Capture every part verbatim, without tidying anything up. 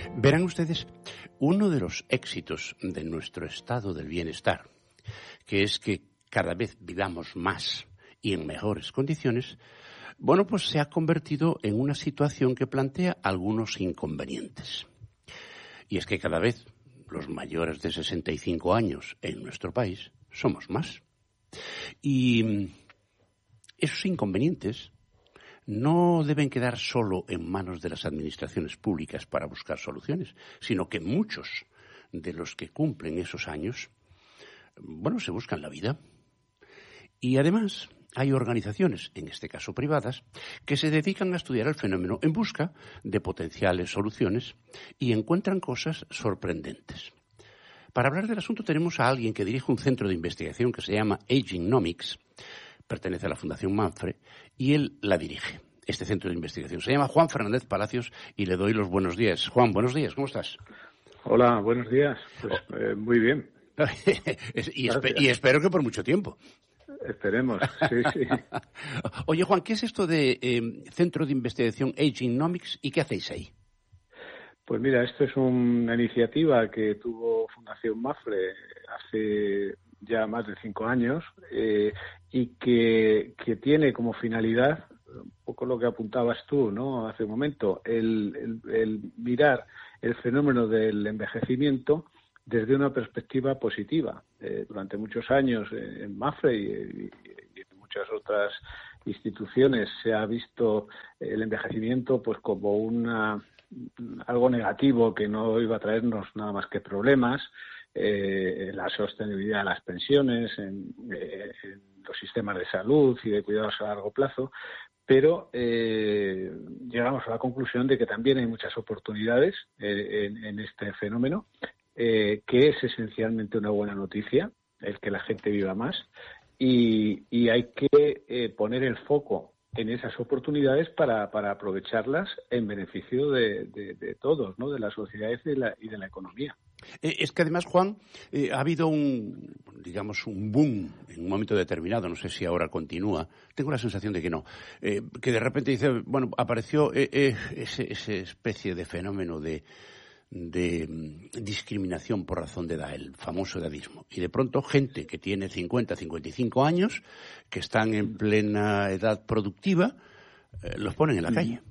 Verán ustedes, uno de los éxitos de nuestro estado del bienestar, que es que cada vez vivamos más y en mejores condiciones, bueno, pues se ha convertido en una situación que plantea algunos inconvenientes. Y es que cada vez los mayores de sesenta y cinco años en nuestro país somos más. Y esos inconvenientes no deben quedar solo en manos de las administraciones públicas para buscar soluciones, sino que muchos de los que cumplen esos años, bueno, se buscan la vida. Y además hay organizaciones, en este caso privadas, que se dedican a estudiar el fenómeno en busca de potenciales soluciones y encuentran cosas sorprendentes. Para hablar del asunto tenemos a alguien que dirige un centro de investigación que se llama Agingnomics, pertenece a la Fundación Manfre, y él la dirige, este centro de investigación. Se llama Juan Fernández Palacios y le doy los buenos días. Juan, buenos días, ¿cómo estás? Hola, buenos días. Pues oh. eh, muy bien. y, espe- y espero que por mucho tiempo. Esperemos, sí, sí. Oye, Juan, ¿qué es esto de eh, Centro de Investigación Agingnomics y qué hacéis ahí? Pues mira, esto es una iniciativa que tuvo Fundación Mafre hace ya más de cinco años eh, y que, que tiene como finalidad, un poco lo que apuntabas tú, ¿no? Hace un momento, el, el, el mirar el fenómeno del envejecimiento desde una perspectiva positiva. Eh, durante muchos años eh, en Mafre y, y, y en muchas otras instituciones se ha visto el envejecimiento pues como una algo negativo que no iba a traernos nada más que problemas, eh, la sostenibilidad de las pensiones, en, eh, en los sistemas de salud y de cuidados a largo plazo, pero eh, llegamos a la conclusión de que también hay muchas oportunidades eh, en, en este fenómeno, eh, que es esencialmente una buena noticia, el que la gente viva más, y, y hay que eh, poner el foco en esas oportunidades para, para aprovecharlas en beneficio de, de, de todos, ¿no? De la sociedad y de la, y de la economía. Eh, es que además, Juan, eh, ha habido un, digamos, un boom en un momento determinado, no sé si ahora continúa, tengo la sensación de que no, eh, que de repente dice, bueno, apareció eh, eh, ese, ese especie de fenómeno de de discriminación por razón de edad, el famoso edadismo. Y de pronto gente que tiene cincuenta, cincuenta y cinco años, que están en plena edad productiva, eh, los ponen en la calle.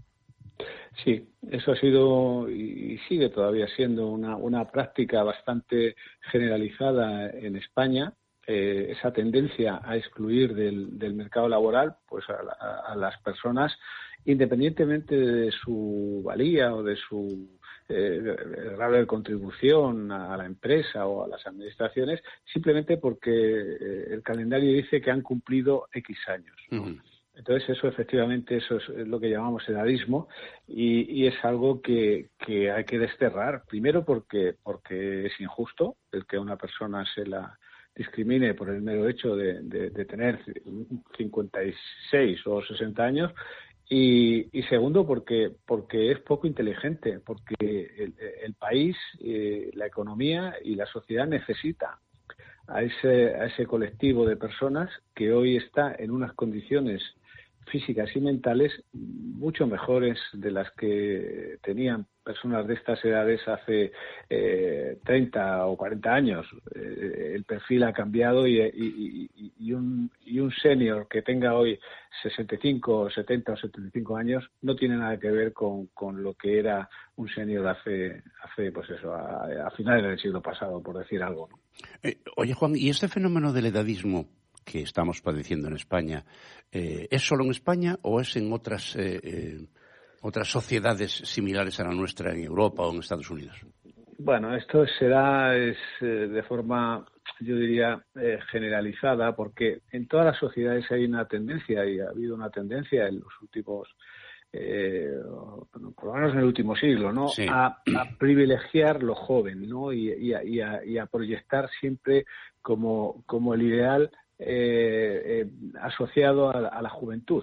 Sí, eso ha sido y sigue todavía siendo una, una práctica bastante generalizada en España. Eh, esa tendencia a excluir del, del mercado laboral pues a, a, a las personas, independientemente de su valía o de su Eh, grado de contribución a la empresa o a las administraciones, simplemente porque eh, el calendario dice que han cumplido X años, ¿no? Uh-huh. Entonces eso efectivamente eso es lo que llamamos edadismo y, y es algo que, que hay que desterrar, primero porque porque es injusto el que a una persona se la discrimine por el mero hecho de, de, de tener cincuenta y seis o sesenta años. Y, y segundo, porque porque es poco inteligente, porque el, el país, eh, la economía y la sociedad necesita a ese, a ese colectivo de personas que hoy está en unas condiciones físicas y mentales mucho mejores de las que tenían personas de estas edades hace eh, treinta o cuarenta años. Eh, el perfil ha cambiado y, y, y, y un, y un senior que tenga hoy sesenta y cinco, setenta o setenta y cinco años no tiene nada que ver con, con lo que era un senior hace, hace pues eso, a, a finales del siglo pasado, por decir algo, ¿no? Eh, oye, Juan, ¿y este fenómeno del edadismo que estamos padeciendo en España, eh, ¿es solo en España o es en otras eh, eh, otras sociedades similares a la nuestra en Europa o en Estados Unidos? Bueno, esto será es, eh, de forma, yo diría, eh, generalizada, porque en todas las sociedades hay una tendencia, y ha habido una tendencia en los últimos, eh, por lo menos en el último siglo, ¿no? Sí. A, a privilegiar lo joven, ¿no? Y, y, a, y, a, y a proyectar siempre como, como el ideal eh, eh, asociado a, a la juventud.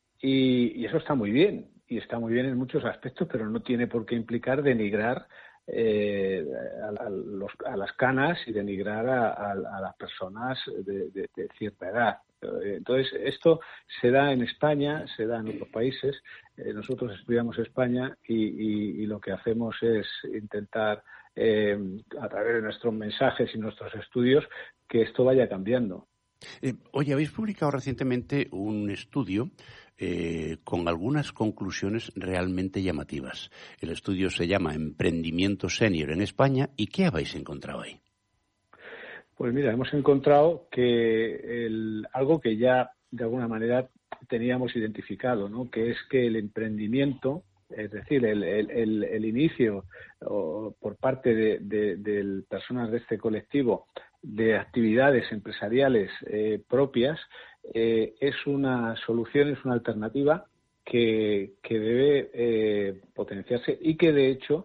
Y, y eso está muy bien, y está muy bien en muchos aspectos, pero no tiene por qué implicar denigrar eh, a, a, los, a las canas y denigrar a, a, a las personas de, de, de cierta edad. Entonces, esto se da en España, se da en otros países. Eh, nosotros estudiamos España y, y, y lo que hacemos es intentar, eh, a través de nuestros mensajes y nuestros estudios, que esto vaya cambiando. Eh, oye, habéis publicado recientemente un estudio eh, con algunas conclusiones realmente llamativas. El estudio se llama Emprendimiento Senior en España. ¿Y qué habéis encontrado ahí? Pues mira, hemos encontrado que el, algo que ya de alguna manera teníamos identificado, ¿no? Que es que el emprendimiento, es decir, el, el, el, el inicio o, por parte de, de, de personas de este colectivo de actividades empresariales eh, propias, eh, es una solución, es una alternativa que, que debe eh, potenciarse y que, de hecho,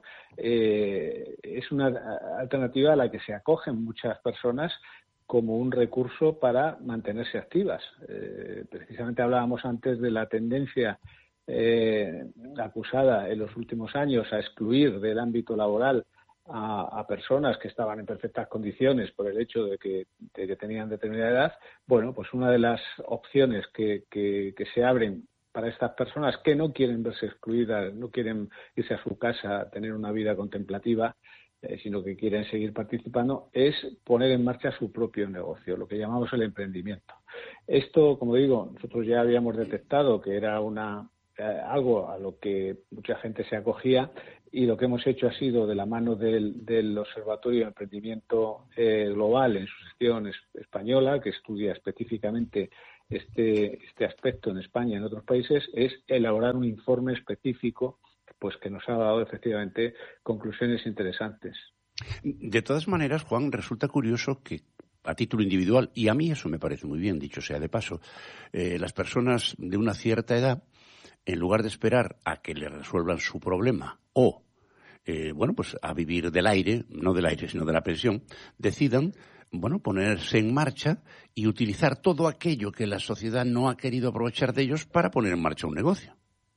eh, es una alternativa a la que se acogen muchas personas como un recurso para mantenerse activas. Eh, precisamente hablábamos antes de la tendencia eh, acusada en los últimos años a excluir del ámbito laboral A, a personas que estaban en perfectas condiciones por el hecho de que, de que tenían determinada edad. Bueno, pues una de las opciones que, que, que se abren para estas personas que no quieren verse excluidas, no quieren irse a su casa a tener una vida contemplativa, eh, sino que quieren seguir participando, es poner en marcha su propio negocio, lo que llamamos el emprendimiento. Esto, como digo, nosotros ya habíamos detectado que era una eh, algo a lo que mucha gente se acogía, y lo que hemos hecho ha sido, de la mano del, del Observatorio de Emprendimiento eh, Global en su sección es, española, que estudia específicamente este, este aspecto en España y en otros países, es elaborar un informe específico pues que nos ha dado efectivamente conclusiones interesantes. De todas maneras, Juan, resulta curioso que a título individual, y a mí eso me parece muy bien, dicho sea de paso, eh, las personas de una cierta edad, en lugar de esperar a que le resuelvan su problema o, eh, bueno, pues a vivir del aire, no del aire, sino de la pensión, decidan, bueno, ponerse en marcha y utilizar todo aquello que la sociedad no ha querido aprovechar de ellos para poner en marcha un negocio.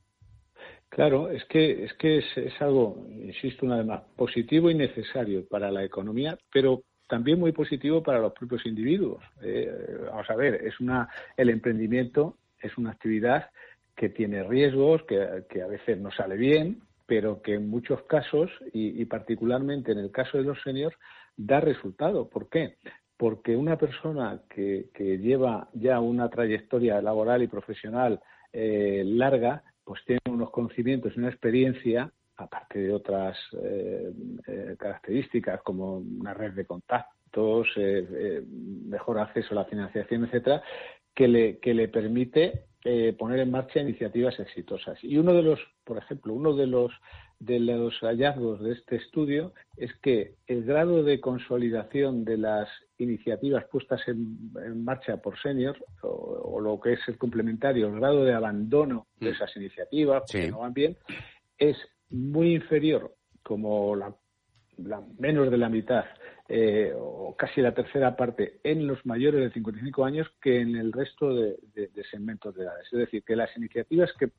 Claro, es que es que es, es algo, insisto una vez más, positivo y necesario para la economía, pero también muy positivo para los propios individuos. Eh, vamos a ver, es una el emprendimiento es una actividad que tiene riesgos, que, que a veces no sale bien, pero que en muchos casos, y, y particularmente en el caso de los seniors, da resultado. ¿Por qué? Porque una persona que, que lleva ya una trayectoria laboral y profesional eh, larga, pues tiene unos conocimientos y una experiencia, aparte de otras eh, eh, características como una red de contactos, eh, eh, mejor acceso a la financiación, etcétera, que le, que le permite eh, poner en marcha iniciativas exitosas. Y uno de los, por ejemplo, uno de los de los hallazgos de este estudio es que el grado de consolidación de las iniciativas puestas en, en marcha por seniors, o, o lo que es el complementario, el grado de abandono de esas iniciativas, porque sí. no van bien, es muy inferior, como la, la menos de la mitad, eh, o casi la tercera parte, en los mayores de cincuenta y cinco años que en el resto de, de, de segmentos de edades. Es decir, que las iniciativas que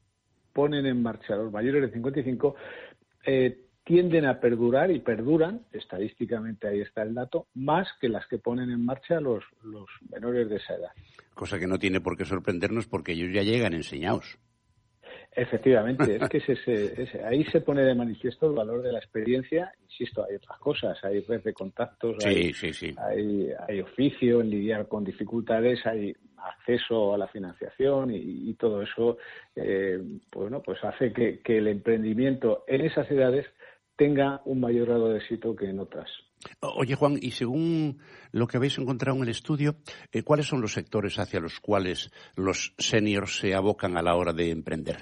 ponen en marcha los mayores de cincuenta y cinco eh, tienden a perdurar y perduran, estadísticamente ahí está el dato, más que las que ponen en marcha los, los menores de esa edad. Cosa que no tiene por qué sorprendernos porque ellos ya llegan enseñados. Efectivamente, es que ese, ese, ese, ahí se pone de manifiesto el valor de la experiencia. Insisto, hay otras cosas, hay red de contactos, sí, hay, sí, sí. Hay, hay oficio en lidiar con dificultades, hay acceso a la financiación y, y todo eso, eh, bueno, pues hace que, que el emprendimiento en esas edades tenga un mayor grado de éxito que en otras. Oye, Juan, y según lo que habéis encontrado en el estudio, eh, ¿cuáles son los sectores hacia los cuales los seniors se abocan a la hora de emprender?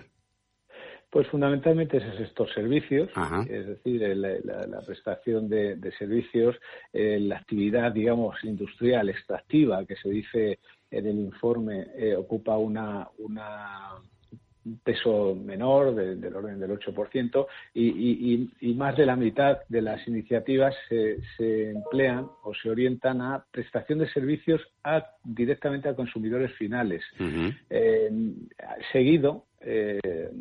Pues fundamentalmente es el sector servicios, Ajá. Es decir, la, la, la prestación de, de servicios, eh, la actividad, digamos, industrial extractiva, que se dice en el informe, eh, ocupa una, una un peso menor, de, del orden del ocho por ciento, y, y, y más de la mitad de las iniciativas se, se emplean o se orientan a prestación de servicios a, directamente a consumidores finales. Uh-huh. Eh, seguido, eh,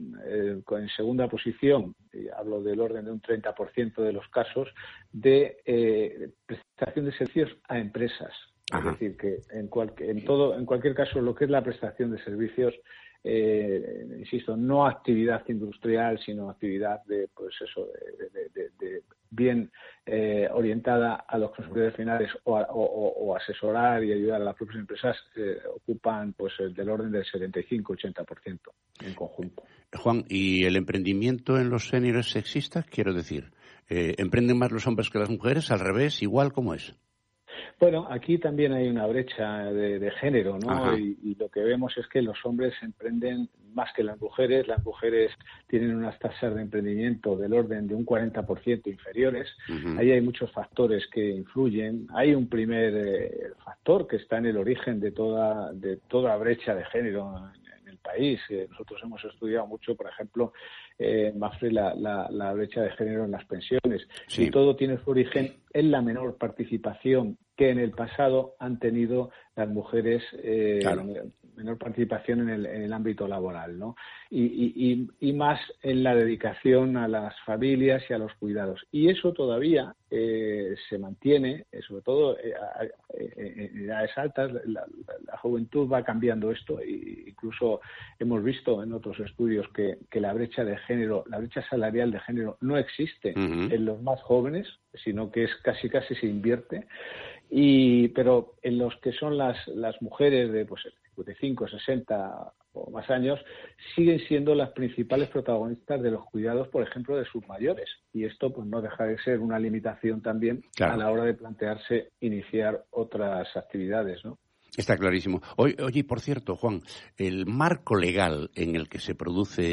eh, en segunda posición, y hablo del orden de un treinta por ciento de los casos, de eh, prestación de servicios a empresas. Ajá. Es decir, que en, cual, en, todo, en cualquier caso, lo que es la prestación de servicios, eh, insisto, no actividad industrial, sino actividad de, pues eso, de, de, de, de bien eh, orientada a los consumidores finales o, a, o, o asesorar y ayudar a las propias empresas, eh, ocupan pues del orden del setenta y cinco a ochenta por ciento en conjunto. Juan, ¿y el emprendimiento en los seniors sexista? Quiero decir, eh, ¿emprenden más los hombres que las mujeres? ¿Al revés? ¿Igual? ¿Cómo es? Bueno, aquí también hay una brecha de, de género, ¿no? Y, y lo que vemos es que los hombres emprenden más que las mujeres. Las mujeres tienen unas tasas de emprendimiento del orden de un cuarenta por ciento inferiores. Uh-huh. Ahí hay muchos factores que influyen. Hay un primer eh, factor que está en el origen de toda, de toda brecha de género en el país. Eh, nosotros hemos estudiado mucho, por ejemplo, eh, Mafre, la, la, la brecha de género en las pensiones. Sí. Y todo tiene su origen en la menor participación que en el pasado han tenido las mujeres, eh, claro. menor participación en el, en el ámbito laboral, ¿no? Y, y, y más en la dedicación a las familias y a los cuidados. Y eso todavía eh, se mantiene, eh, sobre todo eh, en edades altas. La, la, la juventud va cambiando esto, e incluso hemos visto en otros estudios que, que la brecha de género, la brecha salarial de género no existe uh-huh. en los más jóvenes, sino que es casi casi se invierte. Y pero en los que son las las mujeres de pues cincuenta y cinco, sesenta o más años siguen siendo las principales protagonistas de los cuidados, por ejemplo, de sus mayores, y esto pues no deja de ser una limitación también claro. a la hora de plantearse iniciar otras actividades, ¿no? Está clarísimo. Oye, oye, por cierto, Juan, el marco legal en el que se produce